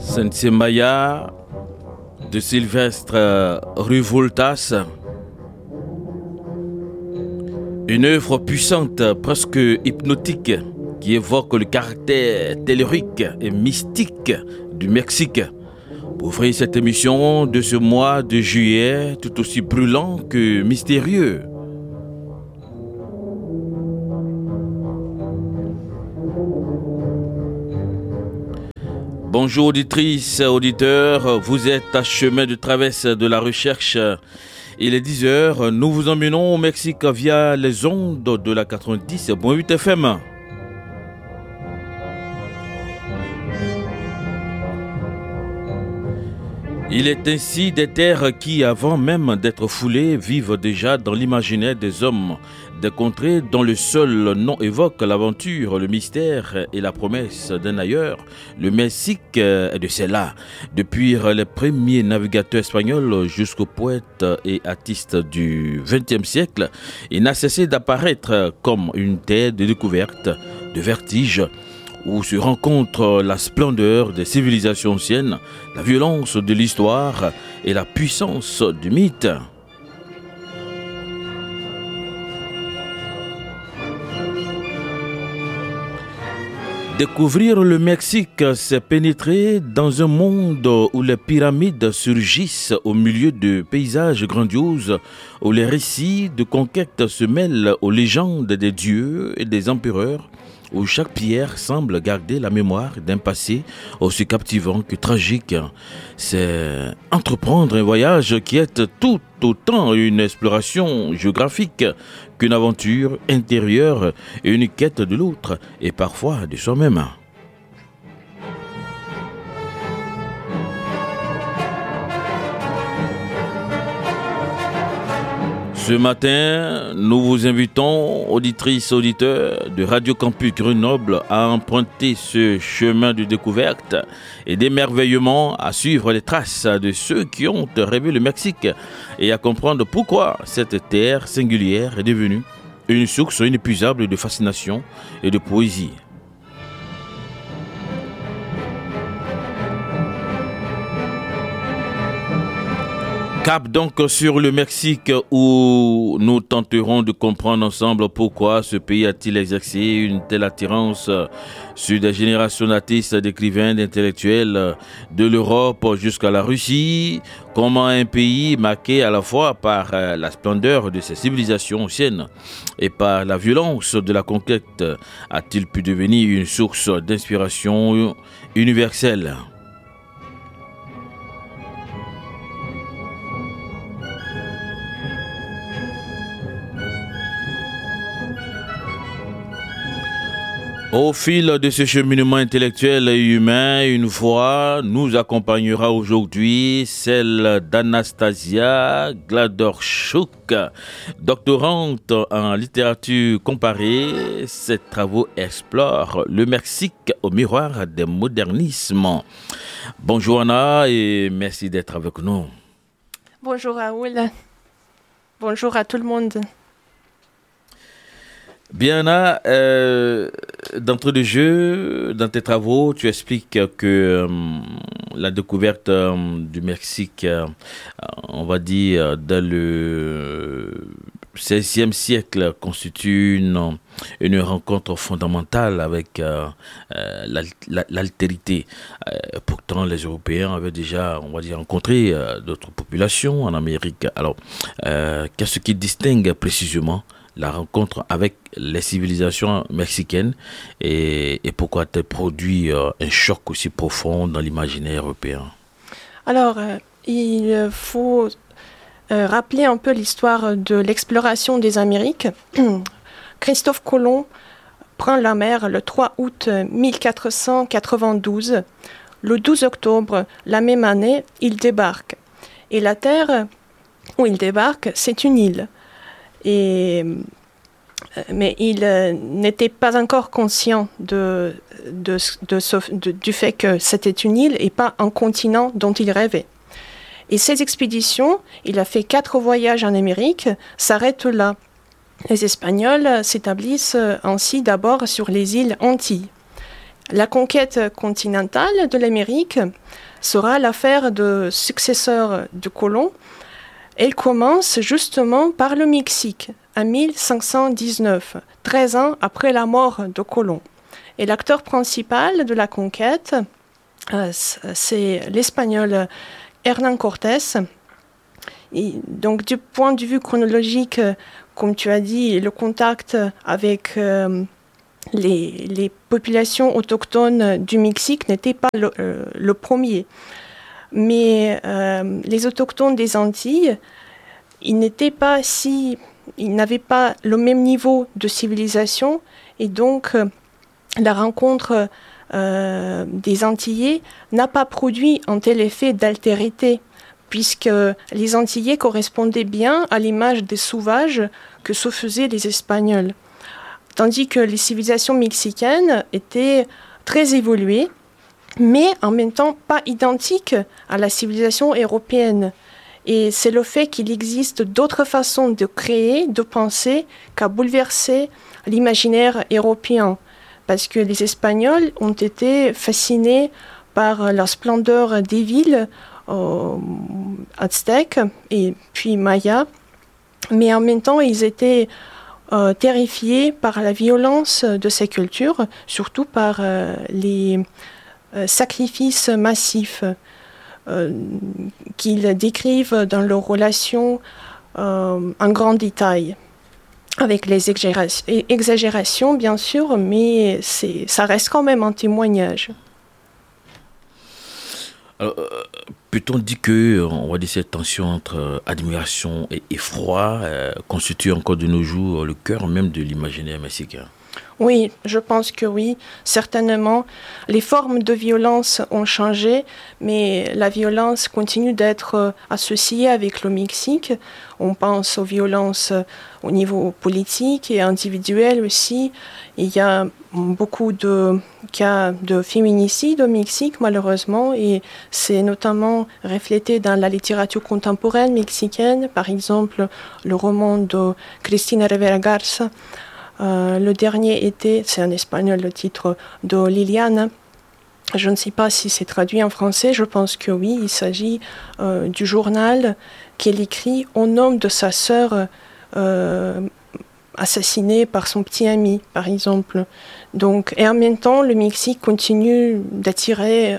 Sensemaya de Sylvestre Revoltas, une œuvre puissante, presque hypnotique, qui évoque le caractère tellurique et mystique du Mexique. Pour ouvrir cette émission de ce mois de juillet, tout aussi brûlant que mystérieux. Bonjour auditrices, auditeurs, vous êtes à chemin de traverse de la recherche. Il est 10h, nous vous emmenons au Mexique via les ondes de la 90.8 FM. Il est ainsi des terres qui, avant même d'être foulées, vivent déjà dans l'imaginaire des hommes, des contrées dont le seul nom évoque l'aventure, le mystère et la promesse d'un ailleurs. Le Mexique est de celle-là. Depuis les premiers navigateurs espagnols jusqu'aux poètes et artistes du XXe siècle, il n'a cessé d'apparaître comme une terre de découverte, de vertige, où se rencontre la splendeur des civilisations anciennes, la violence de l'histoire et la puissance du mythe. Découvrir le Mexique, c'est pénétrer dans un monde où les pyramides surgissent au milieu de paysages grandioses, où les récits de conquête se mêlent aux légendes des dieux et des empereurs, où chaque pierre semble garder la mémoire d'un passé aussi captivant que tragique. C'est entreprendre un voyage qui est tout autant une exploration géographique qu'une aventure intérieure et une quête de l'autre et parfois de soi-même. Ce matin, nous vous invitons, auditrices et auditeurs de Radio Campus Grenoble, à emprunter ce chemin de découverte et d'émerveillement, à suivre les traces de ceux qui ont rêvé le Mexique et à comprendre pourquoi cette terre singulière est devenue une source inépuisable de fascination et de poésie. Cap donc sur le Mexique où nous tenterons de comprendre ensemble pourquoi ce pays a-t-il exercé une telle attirance sur des générations d'artistes, d'écrivains, d'intellectuels de l'Europe jusqu'à la Russie. Comment un pays marqué à la fois par la splendeur de ses civilisations anciennes et par la violence de la conquête a-t-il pu devenir une source d'inspiration universelle? Au fil de ce cheminement intellectuel et humain, une voix nous accompagnera aujourd'hui, celle d'Anastasia Gladorchuk, doctorante en littérature comparée. Ses travaux explorent le Mexique au miroir des modernismes. Bonjour Anna et merci d'être avec nous. Bonjour Raoul. Bonjour à tout le monde. Bien, Anna, d'entrée de jeu, dans tes travaux, tu expliques que la découverte du Mexique, on va dire, dans le XVIe siècle, constitue une rencontre fondamentale avec l'altérité. Pourtant, les Européens avaient déjà, on va dire, rencontré d'autres populations en Amérique. Alors, qu'est-ce qui distingue précisément la rencontre avec les civilisations mexicaines et pourquoi a-t-elle produit un choc aussi profond dans l'imaginaire européen? Alors, il faut rappeler un peu l'histoire de l'exploration des Amériques. Christophe Colomb prend la mer le 3 août 1492. Le 12 octobre, la même année, il débarque. Et la terre où il débarque, c'est une île. Mais il n'était pas encore conscient du fait que c'était une île et pas un continent dont il rêvait. Et ces expéditions, il a fait 4 voyages en Amérique, s'arrêtent là. Les Espagnols s'établissent ainsi d'abord sur les îles Antilles. La conquête continentale de l'Amérique sera l'affaire de successeurs de colons. Elle commence justement par le Mexique, en 1519, 13 ans après la mort de Colomb. Et l'acteur principal de la conquête, c'est l'Espagnol Hernán Cortés. Et donc, du point de vue chronologique, comme tu as dit, le contact avec les populations autochtones du Mexique n'était pas le premier. Mais les autochtones des Antilles, ils n'avaient pas le même niveau de civilisation, et donc la rencontre des Antillais n'a pas produit un tel effet d'altérité, puisque les Antillais correspondaient bien à l'image des sauvages que se faisaient les Espagnols. Tandis que les civilisations mexicaines étaient très évoluées, mais en même temps pas identiques à la civilisation européenne. Et c'est le fait qu'il existe d'autres façons de créer, de penser, qui a bouleversé l'imaginaire européen. Parce que les Espagnols ont été fascinés par la splendeur des villes aztèques et puis mayas, mais en même temps ils étaient terrifiés par la violence de ces cultures, surtout par les sacrifices massifs qu'ils décrivent dans leurs relations en grand détail, avec les exagérations bien sûr, mais ça reste quand même un témoignage. Alors, peut-on dire que cette tension entre admiration et effroi constitue encore de nos jours le cœur même de l'imaginaire mexicain? Oui, je pense que oui, certainement. Les formes de violence ont changé, mais la violence continue d'être associée avec le Mexique. On pense aux violences au niveau politique et individuel aussi. Il y a beaucoup de cas de féminicide au Mexique, malheureusement, et c'est notamment reflété dans la littérature contemporaine mexicaine. Par exemple, le roman de Cristina Rivera Garza, le dernier été, c'est en espagnol le titre, de Liliana. Je ne sais pas si c'est traduit en français, je pense que oui. Il s'agit du journal qu'elle écrit au nom de sa sœur assassinée par son petit ami, par exemple. Donc, et en même temps, le Mexique continue d'attirer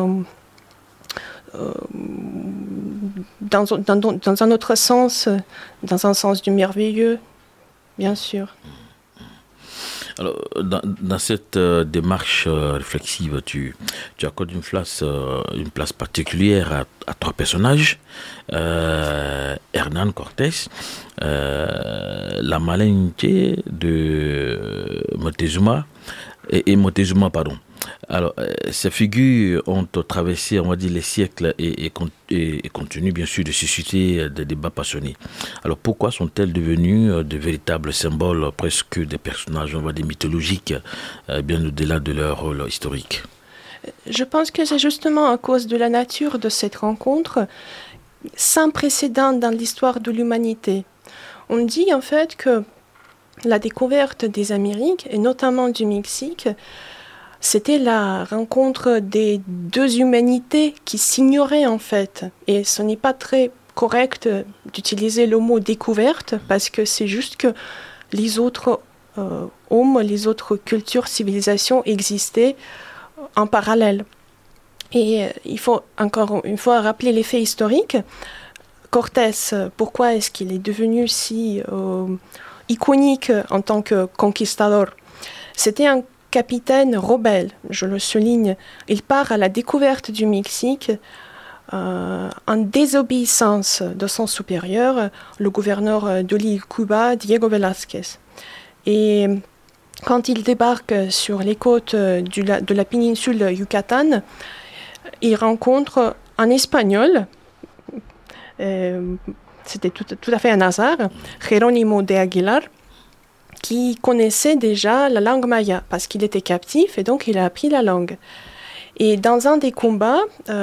dans un autre sens, dans un sens du merveilleux, bien sûr. Alors, dans cette démarche réflexive, tu accordes une place particulière à trois personnages, Hernán Cortés, la malignité de Moctezuma et Moctezuma, pardon. Alors, ces figures ont traversé, on va dire, les siècles et continuent bien sûr de susciter des débats passionnés. Alors, pourquoi sont-elles devenues de véritables symboles, presque des personnages, on va dire, mythologiques, bien au-delà de leur rôle historique? Je pense que c'est justement à cause de la nature de cette rencontre, sans précédent dans l'histoire de l'humanité. On dit en fait que la découverte des Amériques, et notamment du Mexique, c'était la rencontre des deux humanités qui s'ignoraient en fait. Et ce n'est pas très correct d'utiliser le mot découverte parce que c'est juste que les autres hommes, les autres cultures, civilisations existaient en parallèle. Et il faut encore une fois rappeler les faits historiques. Cortés, pourquoi est-ce qu'il est devenu si iconique en tant que conquistador? C'était un capitaine rebelle, je le souligne. Il part à la découverte du Mexique en désobéissance de son supérieur, le gouverneur de l'île Cuba, Diego Velázquez. Et quand il débarque sur les côtes de la péninsule Yucatan, il rencontre un Espagnol, c'était tout à fait un hasard, Jerónimo de Aguilar, qui connaissait déjà la langue maya, parce qu'il était captif et donc il a appris la langue. Et dans un des combats,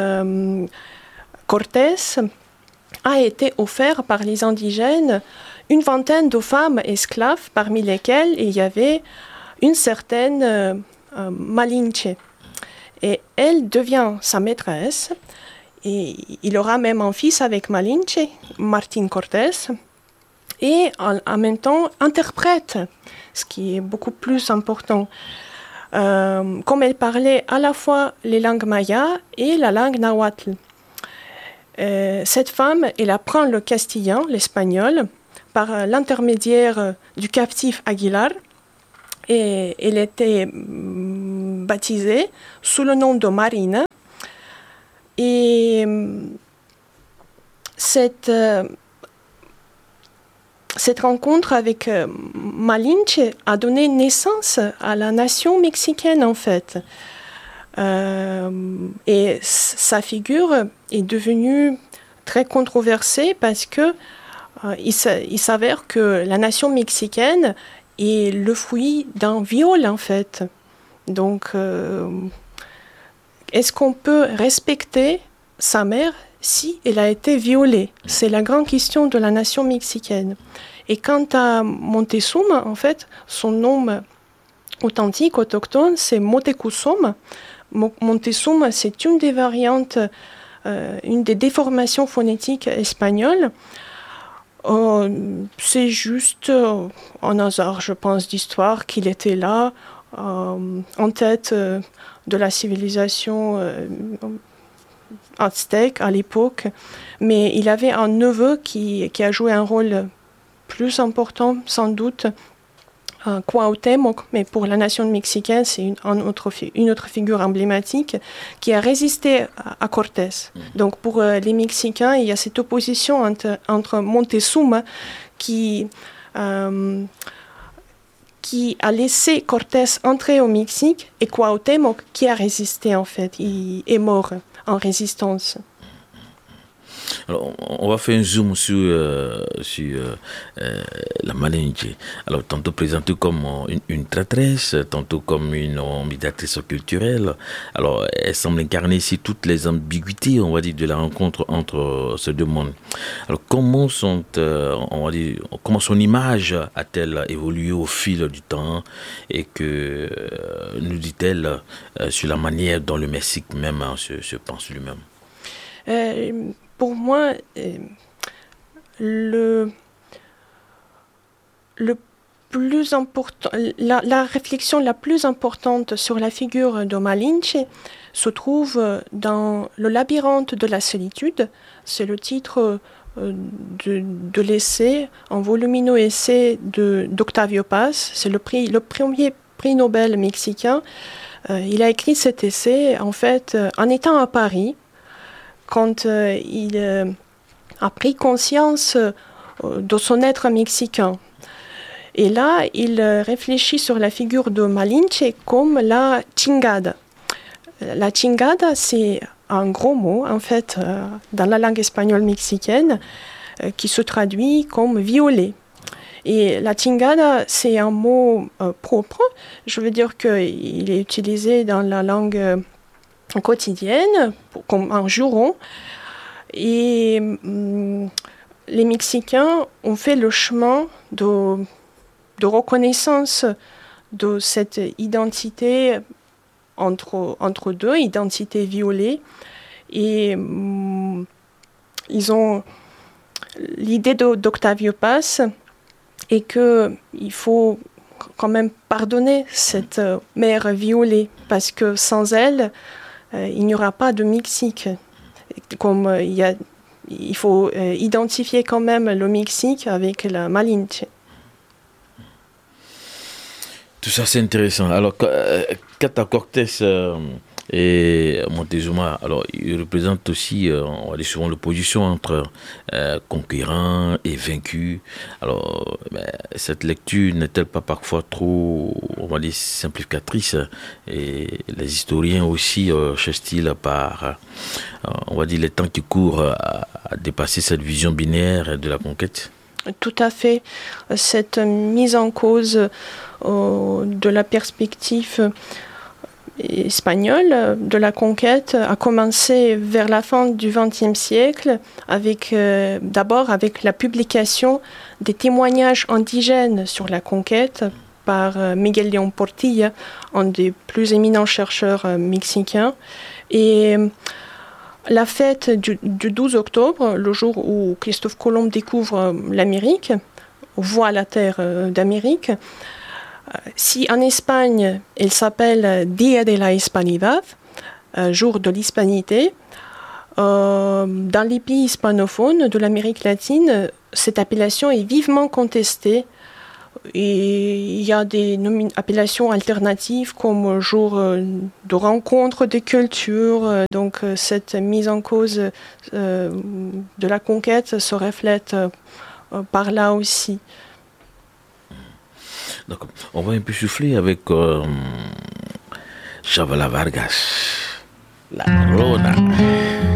Cortés a été offert par les indigènes une vingtaine de femmes esclaves, parmi lesquelles il y avait une certaine Malinche. Et elle devient sa maîtresse. Et il aura même un fils avec Malinche, Martín Cortés. Et en même temps interprète, ce qui est beaucoup plus important. Comme elle parlait à la fois les langues mayas et la langue nahuatl. Cette femme, elle apprend le castillan, l'espagnol, par l'intermédiaire du captif Aguilar. Et elle était baptisée sous le nom de Marina. Et cette rencontre avec Malinche a donné naissance à la nation mexicaine, en fait. Et sa figure est devenue très controversée parce que il s'avère que la nation mexicaine est le fruit d'un viol, en fait. Donc, est-ce qu'on peut respecter sa mère si elle a été violée? C'est la grande question de la nation mexicaine. Et quant à Montezuma, en fait, son nom authentique, autochtone, c'est Motecuzoma. Montezuma, c'est une des variantes, une des déformations phonétiques espagnoles. C'est juste un hasard, je pense, d'histoire qu'il était là, en tête de la civilisation aztèque à l'époque. Mais il avait un neveu qui a joué un rôle plus important, sans doute, Cuauhtémoc, mais pour la nation mexicaine, c'est une autre figure emblématique qui a résisté à Cortés. Donc pour les Mexicains, il y a cette opposition entre Montezuma qui a laissé Cortés entrer au Mexique et Cuauhtémoc qui a résisté, en fait. Il est mort en résistance. Alors, on va faire un zoom sur la Malinche. Alors, tantôt présentée comme une traîtresse, tantôt comme une médiatrice culturelle. Alors, elle semble incarner ici toutes les ambiguïtés, on va dire, de la rencontre entre ces deux mondes. Alors, comment son image a-t-elle évolué au fil du temps et que nous dit-elle sur la manière dont le Mexique même se pense lui-même? Pour moi, le plus important, la réflexion la plus importante sur la figure de Malinche se trouve dans Le labyrinthe de la solitude. C'est le titre de l'essai, un volumineux essai d'Octavio Paz. C'est le premier prix Nobel mexicain. Il a écrit cet essai, en fait, en étant à Paris, quand il a pris conscience de son être mexicain. Et là, il réfléchit sur la figure de Malinche comme la chingada. La chingada, c'est un gros mot, en fait, dans la langue espagnole mexicaine, qui se traduit comme violer. Et la chingada, c'est un mot propre. Je veux dire qu'il est utilisé dans la langue quotidienne, comme un juron. Et les Mexicains ont fait le chemin de reconnaissance de cette identité entre deux, identité violée. Et ils ont l'idée d'Octavio Paz est qu'il faut quand même pardonner cette mère violée, parce que sans elle, il n'y aura pas de Mexique. Comme il faut identifier quand même le Mexique avec la Malinche. Tout ça, c'est intéressant. Alors, Cata Cortés et Montezuma, alors, ils représentent aussi, on va dire souvent, l'opposition entre conquérants et vaincus. Alors, cette lecture n'est-elle pas parfois trop, on va dire, simplificatrice? Et les historiens aussi cherchent-ils par, on va dire, les temps qui courent à dépasser cette vision binaire de la conquête? Tout à fait. Cette mise en cause de la perspective espagnole de la conquête a commencé vers la fin du XXe siècle, d'abord avec la publication des témoignages indigènes sur la conquête par Miguel León Portilla, un des plus éminents chercheurs mexicains. Et la fête du 12 octobre, le jour où Christophe Colomb découvre l'Amérique, voit la terre d'Amérique, si en Espagne, elle s'appelle Día de la Hispanidad, jour de l'hispanité, dans les pays hispanophones de l'Amérique latine, cette appellation est vivement contestée. Et il y a des appellations alternatives comme jour de rencontre des cultures. Donc cette mise en cause de la conquête se reflète par là aussi. Donc, on va un peu souffler avec Chavela Vargas, la Corona.